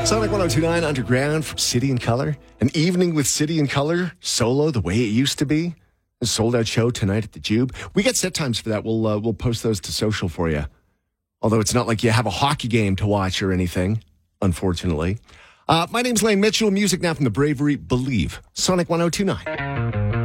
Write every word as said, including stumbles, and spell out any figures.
Sonic one oh two point nine Underground from City and Color. An evening with City and Color, solo the way it used to be. A sold-out show tonight at the Jube. We got set times for that. We'll uh, we'll post those to social for you. Although it's not like you have a hockey game to watch or anything, unfortunately. Uh, my name's Lane Mitchell. Music now from the Bravery Believe. Sonic one oh two point nine.